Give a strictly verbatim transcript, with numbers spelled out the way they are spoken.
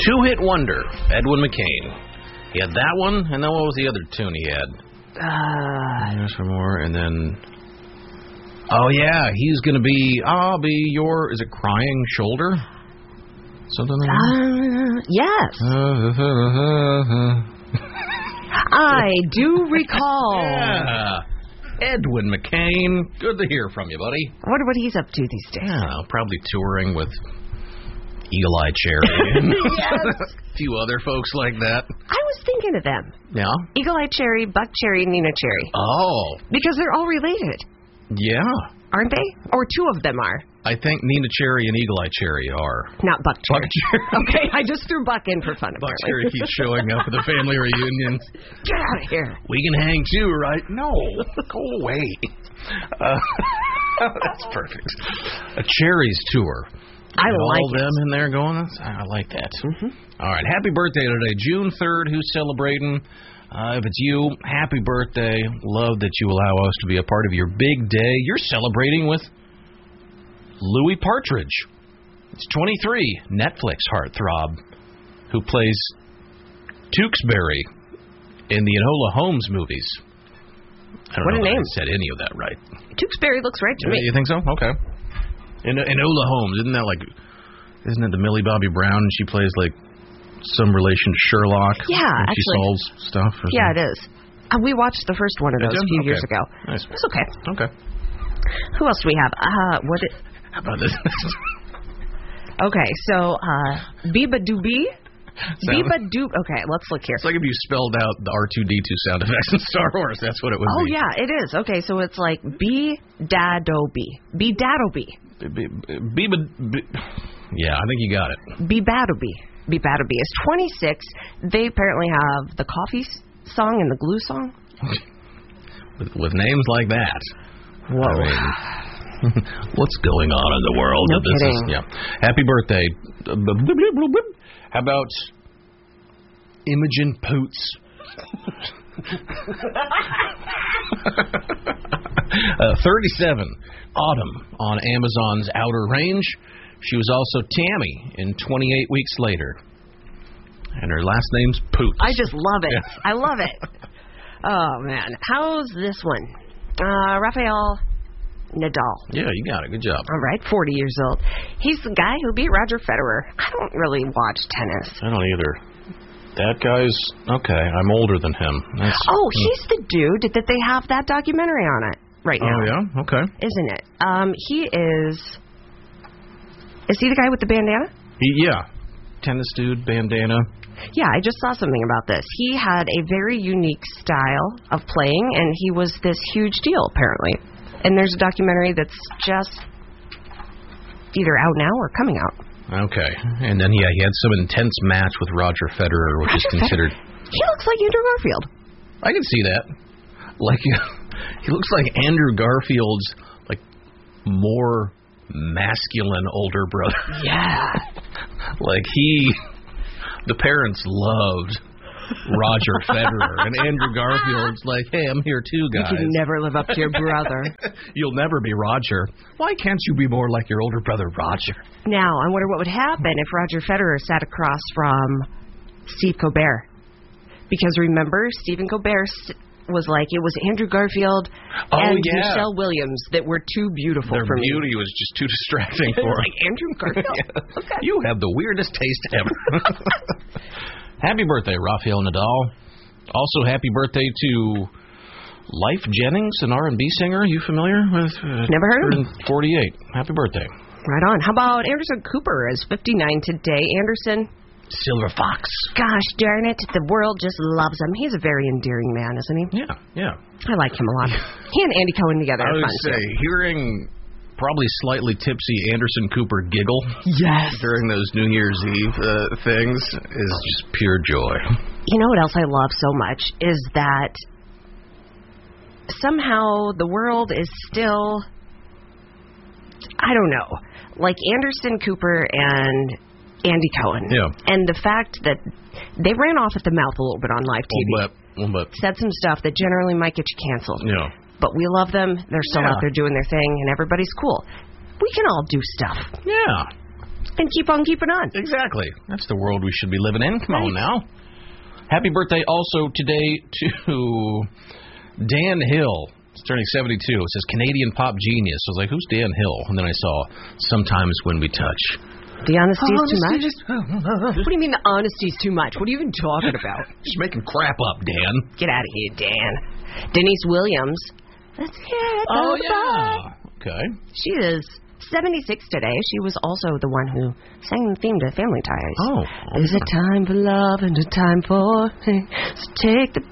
Two-hit wonder, Edwin McCain. He had that one, and then what was the other tune he had? Uh, There's some more, and then... Oh, yeah, he's going to be... I'll be your... Is it Crying Shoulder? Something like that? Uh, yes. I do recall. Yeah. Edwin McCain. Good to hear from you, buddy. I wonder what he's up to these days. Yeah, probably touring with Eagle Eye Cherry and Yes. a few other folks like that. I was thinking of them. Yeah? Eagle Eye Cherry, Buck Cherry, Nina Cherry. Oh. Because they're all related. Yeah. Aren't they? Or two of them are. I think Nina Cherry and Eagle Eye Cherry are. Not Buck Cherry. Buck Cherry. Okay, I just threw Buck in for fun, Buck apparently. Cherry keeps showing up at the family reunions. Get out of here. We can hang too, right? No. Go away. Uh, that's perfect. A Cherries tour. I Got like all it. them in there going. I like that. Mm-hmm. All right. Happy birthday today, June third. Who's celebrating? Uh, if it's you, happy birthday. Love that you allow us to be a part of your big day. You're celebrating with Louis Partridge. It's twenty-three, Netflix heartthrob, who plays Tewksbury in the Enola Holmes movies. I don't What know a if name. I said any of that right. Tewksbury looks right to Yeah, me. you think so? Okay. En- Enola Holmes, isn't that like, isn't it the Millie Bobby Brown? She plays like some relation to Sherlock. Yeah, and she actually. solves stuff. Or Yeah, something? it is. Uh, we watched the first one of Did those you? a few Okay. years ago. Nice. It's okay. Okay. Who else do we have? Uh, what? It, How about this? okay, so uh, Biba Doobie. Sound- Biba Doob. Okay, let's look here. It's like if you spelled out the R two D two sound effects in Star Wars. That's what it would Oh be. yeah, it is. Okay, so it's like B Dadobi. B Dadobi. B- b- b- b- yeah, I think you got it. B Badobi. B Badobi is twenty-six. They apparently have the coffee s- song and the glue song. With, with names like that. Whoa. I mean, what's going on in the world? No This is- kidding. yeah. Happy birthday. How about Imogen Poots? uh, thirty-seven, Autumn on Amazon's Outer Range. She was also Tammy in twenty-eight Weeks Later. And her last name's Poots. I just love it. Yeah. I love it. Oh, man. How's this one? Uh, Rafael Nadal. Yeah, you got it. Good job. All right, forty years old. He's the guy who beat Roger Federer. I don't really watch tennis. I don't either. That guy's... Okay, I'm older than him. That's, Oh, he's the dude that they have that documentary on it right now. Oh, yeah? Okay. Isn't it? Um, he is... Is he the guy with the bandana? He, yeah. Tennis dude, bandana. Yeah, I just saw something about this. He had a very unique style of playing, and he was this huge deal, apparently. And there's a documentary that's just either out now or coming out. Okay. And then, yeah, he had some intense match with Roger Federer, which Roger is considered... Federer. He looks like Andrew Garfield. I can see that. Like, he looks like Andrew Garfield's, like, more masculine older brother. Yeah. Like, he... The parents loved Roger Federer, and Andrew Garfield's like, hey, I'm here too, guys. You can never live up to your brother. You'll never be Roger. Why can't you be more like your older brother, Roger? Now, I wonder what would happen if Roger Federer sat across from Steve Colbert. Because remember, Stephen Colbert was like, it was Andrew Garfield Oh, and yeah. Michelle Williams that were too beautiful Their for me. beauty was just too distracting It for was him. like Andrew Garfield. Yeah. Okay. You have the weirdest taste ever. Happy birthday, Rafael Nadal. Also, happy birthday to Life Jennings, an R and B singer. You familiar with? Uh, Never heard of him. forty-eight. Happy birthday. Right on. How about Anderson Cooper is fifty-nine today. Anderson, Silver Fox. gosh darn it, the world just loves him. He's a very endearing man, isn't he? Yeah, yeah. I like him a lot. He and Andy Cohen together I are would fun say, too. hearing probably slightly tipsy Anderson Cooper giggle Yes. during those New Year's Eve uh, things is just pure joy. You know what else I love so much is that somehow the world is still, I don't know, like Anderson Cooper and Andy Cohen. Yeah. And the fact that they ran off at the mouth a little bit on live T V. Well, but, well, but, Said some stuff that generally might get you canceled. yeah. But we love them. They're still Yeah. out there doing their thing, and everybody's cool. We can all do stuff. Yeah. and keep on keeping on. Exactly. That's the world we should be living in. Come on now. Happy birthday also today to Dan Hill. He's turning seventy-two. It says Canadian pop genius. I was like, who's Dan Hill? And then I saw Sometimes When We Touch. The honesty's too much? Just, What do you mean the honesty's too much? What are you even talking about? just making crap up, Dan. Get out of here, Dan. Denise Williams. Let's hear it. Oh, goodbye. yeah. Okay. She is seventy-six today. She was also the one who sang the theme to Family Ties. Oh. There's a time for love and a time for... So take the